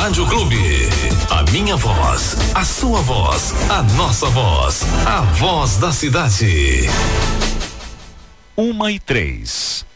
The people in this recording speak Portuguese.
Rádio Clube. A minha voz, a sua voz, a nossa voz, a voz da cidade. 1h03.